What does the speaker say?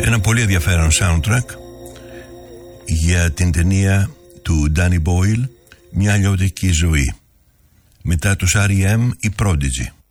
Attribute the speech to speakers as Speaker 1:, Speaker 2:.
Speaker 1: Ένα πολύ ενδιαφέρον soundtrack για την ταινία του Danny Boyle, Μια αλλιώτικη ζωή. Μετά τους R.E.M. η Prodigy.